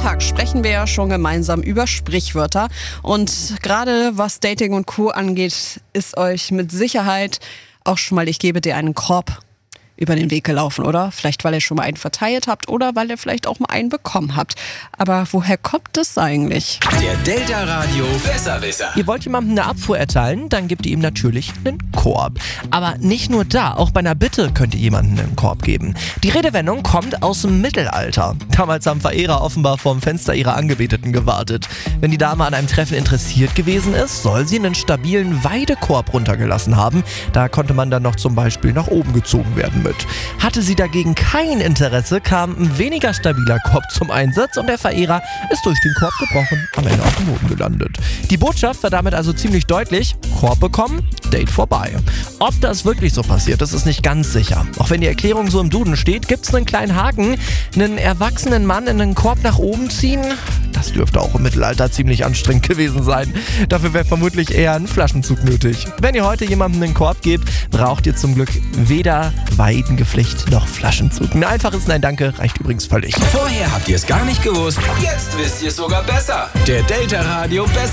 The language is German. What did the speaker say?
Tag sprechen wir ja schon gemeinsam über Sprichwörter. Und gerade was Dating und Co. angeht, ist euch mit Sicherheit auch schon mal, ich gebe dir einen Korb über den Weg gelaufen, oder? Vielleicht, weil ihr schon mal einen verteilt habt oder weil ihr vielleicht auch mal einen bekommen habt. Aber woher kommt das eigentlich? Der Delta Radio Besserwisser. Ihr wollt jemandem eine Abfuhr erteilen, dann gebt ihr ihm natürlich einen Korb. Aber nicht nur da, auch bei einer Bitte könnt ihr jemandem einen Korb geben. Die Redewendung kommt aus dem Mittelalter. Damals haben Verehrer offenbar vorm Fenster ihrer Angebeteten gewartet. Wenn die Dame an einem Treffen interessiert gewesen ist, soll sie einen stabilen Weidekorb runtergelassen haben. Da konnte man dann noch zum Beispiel nach oben gezogen werden mit. Hatte sie dagegen kein Interesse, kam ein weniger stabiler Korb zum Einsatz und der Verehrer ist durch den Korb gebrochen, am Ende auf dem Boden gelandet. Die Botschaft war damit also ziemlich deutlich: Korb bekommen, Date vorbei. Ob das wirklich so passiert, das ist nicht ganz sicher. Auch wenn die Erklärung so im Duden steht, gibt es einen kleinen Haken. Einen erwachsenen Mann in einen Korb nach oben ziehen, das dürfte auch im Mittelalter ziemlich anstrengend gewesen sein. Dafür wäre vermutlich eher ein Flaschenzug nötig. Wenn ihr heute jemandem einen Korb gebt, braucht ihr zum Glück weder Weidengeflecht noch Flaschenzug. Ein einfaches Nein Danke reicht übrigens völlig. Vorher habt ihr es gar nicht gewusst. Jetzt wisst ihr es sogar besser. Der Delta Radio Besserwisser.